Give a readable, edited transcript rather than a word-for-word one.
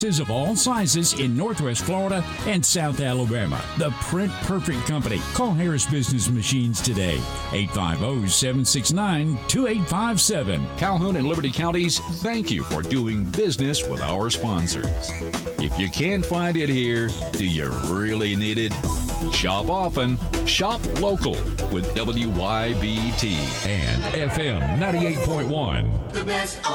of all sizes in Northwest Florida and South Alabama. The Print Perfect Company. Call Harris Business Machines today. 850-769-2857. Calhoun and Liberty Counties, thank you for doing business with our sponsors. If you can't find it here, do you really need it? Shop often, shop local with WYBT And FM 98.1. The best